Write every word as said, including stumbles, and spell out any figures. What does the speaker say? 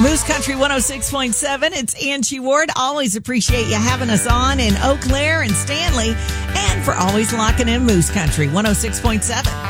Moose Country one oh six point seven. It's Angie Ward. Always appreciate you having us on in Eau Claire and Stanley, and for always locking in Moose Country one oh six point seven.